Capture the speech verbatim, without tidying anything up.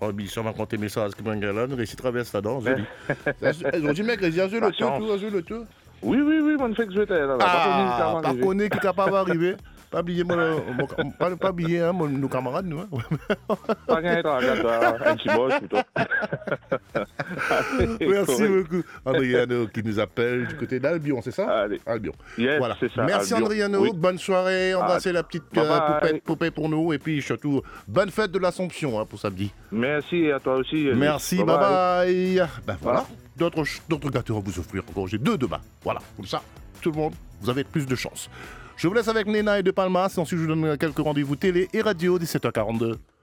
pas ambition, ma compter message qui m'a galère, réussi traverse là-dedans, je dis. Aujourd'hui, mec, j'ai joué le tour, tout, j'ai le tour. Oui, oui, oui, mon fait que je vais là. Ah, pas connaître qui est capable d'arriver. Pas oublier, pas, pas oublier hein, mon, nos camarades, nous. Hein. Pas gagner, regarde, un petit boss plutôt. Merci beaucoup. Andriano qui nous appelle du côté d'Albion, c'est ça? Allez. Albion. Yes, voilà. c'est ça. Merci Albion. Andriano, Oui. bonne soirée. Embrassez la petite euh, poupée, poupée pour nous. Et puis surtout, bonne fête de l'Assomption hein, pour samedi. Merci et à toi aussi. Merci, bye bye. bye. Ben voilà, voilà. d'autres, d'autres gâteaux à vous offrir encore. J'ai deux demain. Voilà, comme ça, tout le monde, vous avez plus de chance. Je vous laisse avec Nena et De Palmas. Ensuite, je vous donne quelques rendez-vous télé et radio, dix-sept heures quarante-deux.